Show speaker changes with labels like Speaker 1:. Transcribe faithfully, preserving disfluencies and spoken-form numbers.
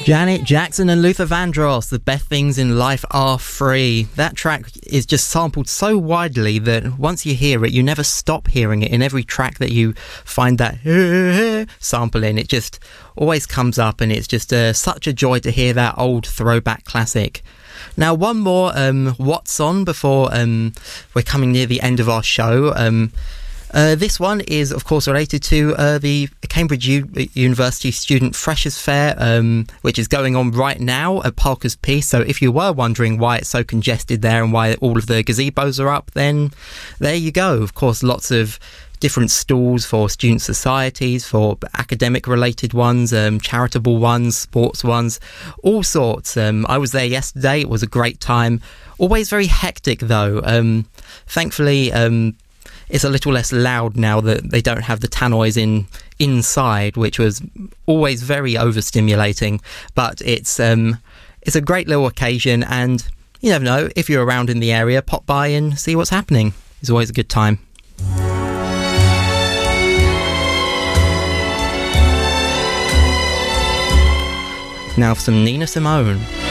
Speaker 1: Janet Jackson and Luther Vandross, The Best Things in Life Are Free. That track is just sampled so widely that once you hear it, you never stop hearing it. In every track that you find that sample in, it just always comes up, and it's just uh, such a joy to hear that old throwback classic. Now, one more um, What's On before um, we're coming near the end of our show. Um, Uh, this one is, of course, related to uh, the Cambridge U- University Student Freshers' Fair, um, which is going on right now at Parker's Piece. So if you were wondering why it's so congested there and why all of the gazebos are up, then there you go. Of course, lots of different stalls for student societies, for academic-related ones, um, charitable ones, sports ones, all sorts. Um, I was there yesterday. It was a great time. Always very hectic, though. Um, thankfully... Um, It's a little less loud now that they don't have the tannoys in inside, which was always very overstimulating. But it's um, it's a great little occasion, and you never know, if you're around in the area, pop by and see what's happening. It's always a good time. Now for some Nina Simone.